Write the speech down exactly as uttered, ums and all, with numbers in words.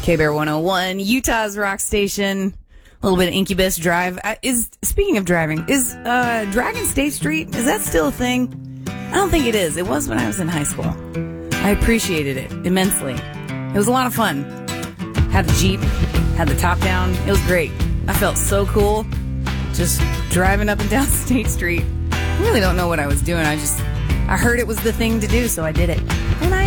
K-Bear one oh one, Utah's rock station. A little bit of Incubus Drive. Uh, is Speaking of driving, is uh, Dragon State Street, is that still a thing? I don't think it is. It was when I was in high school. I appreciated it immensely. It was a lot of fun. Had the Jeep, had the top down. It was great. I felt so cool just driving up and down State Street. I really don't know what I was doing. I just, I heard it was the thing to do, so I did it. And I